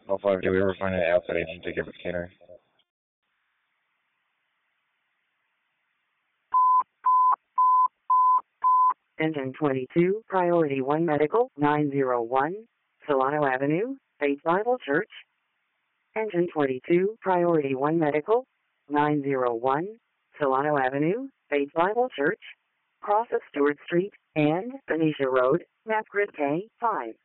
Oh, five, did we ever find an outside agent to give us catering? Engine 22, Priority 1 Medical, 901, Solano Avenue, Faith Bible Church. Engine 22, Priority 1 Medical, 901, Solano Avenue, Faith Bible Church. Cross of Stewart Street and Benicia Road, map grid K5.